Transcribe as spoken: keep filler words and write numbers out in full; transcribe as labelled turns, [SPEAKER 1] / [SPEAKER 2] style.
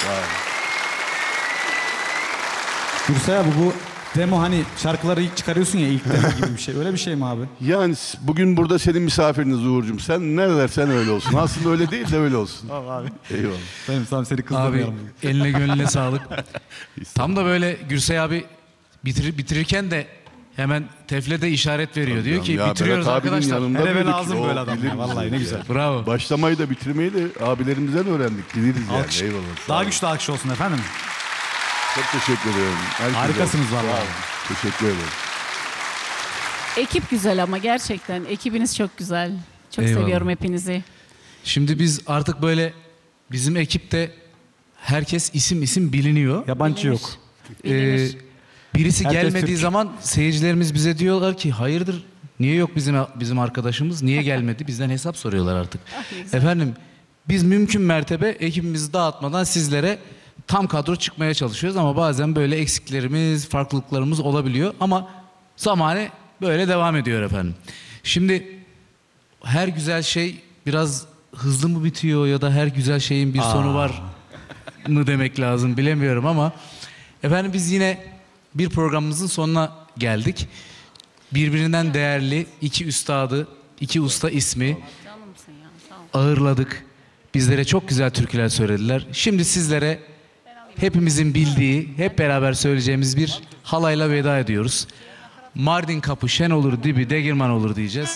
[SPEAKER 1] Vay.
[SPEAKER 2] Gürsel abi bu demo hani şarkıları ilk çıkarıyorsun ya ilk demo gibi bir şey. Öyle bir şey mi abi?
[SPEAKER 1] Yani bugün burada senin misafiriniz Uğur'cum. Sen ne dersen öyle olsun. Aslında öyle değil de öyle olsun.
[SPEAKER 2] Tamam abi.
[SPEAKER 1] Eyvallah.
[SPEAKER 2] Benim tamam seni
[SPEAKER 3] Abi
[SPEAKER 2] kızdırmayalım.
[SPEAKER 3] eline gönlüne sağlık. Tam da böyle Gürsel abi bitir, bitirirken de hemen tefle de işaret veriyor. Diyor ki
[SPEAKER 1] Ya
[SPEAKER 3] bitiriyoruz
[SPEAKER 1] Berat abinin
[SPEAKER 3] arkadaşlar.
[SPEAKER 1] yanında
[SPEAKER 2] Hele be
[SPEAKER 1] büyüdük.
[SPEAKER 2] lazım
[SPEAKER 1] O
[SPEAKER 2] böyle adam ya.
[SPEAKER 1] bilir
[SPEAKER 2] Vallahi
[SPEAKER 1] bizi
[SPEAKER 2] ne
[SPEAKER 1] ya.
[SPEAKER 2] güzel.
[SPEAKER 3] Bravo.
[SPEAKER 1] Başlamayı da bitirmeyi de abilerimizden öğrendik. Biliriz yani.
[SPEAKER 2] Alkış.
[SPEAKER 1] Eyvallah. Sağ
[SPEAKER 2] Daha
[SPEAKER 1] olun.
[SPEAKER 2] güçlü alkış olsun efendim.
[SPEAKER 1] Çok teşekkür ederim. Herkese-
[SPEAKER 2] Harikasınız
[SPEAKER 1] Sağ
[SPEAKER 2] vallahi.
[SPEAKER 1] olun. Teşekkür ederim.
[SPEAKER 4] Ekip güzel ama gerçekten. Ekibiniz çok güzel. Çok
[SPEAKER 3] Eyvallah.
[SPEAKER 4] seviyorum hepinizi.
[SPEAKER 3] Şimdi biz artık böyle bizim ekipte herkes isim isim biliniyor.
[SPEAKER 2] Yabancı
[SPEAKER 4] Bilinir.
[SPEAKER 2] yok.
[SPEAKER 3] Ee,
[SPEAKER 4] Bilinir.
[SPEAKER 3] birisi
[SPEAKER 2] Herkes
[SPEAKER 3] gelmediği
[SPEAKER 2] Türk.
[SPEAKER 3] zaman seyircilerimiz bize diyorlar ki hayırdır niye yok bizim bizim arkadaşımız niye gelmedi bizden hesap soruyorlar artık.
[SPEAKER 4] Ah, ne güzel.
[SPEAKER 3] Efendim biz mümkün mertebe ekibimizi dağıtmadan sizlere tam kadro çıkmaya çalışıyoruz ama bazen böyle eksiklerimiz farklılıklarımız olabiliyor ama zamanı böyle devam ediyor efendim. Şimdi her güzel şey biraz hızlı mı bitiyor ya da her güzel şeyin bir sonu var mı demek lazım bilemiyorum ama efendim biz yine bir programımızın sonuna geldik. Birbirinden değerli iki üstadı, iki usta ismi
[SPEAKER 4] Canımsın ya. Sağ ol.
[SPEAKER 3] ağırladık. Bizlere çok güzel türküler söylediler. Şimdi sizlere hepimizin bildiği, hep beraber söyleyeceğimiz bir halayla veda ediyoruz. Mardin kapı şen olur dibi degirman olur diyeceğiz.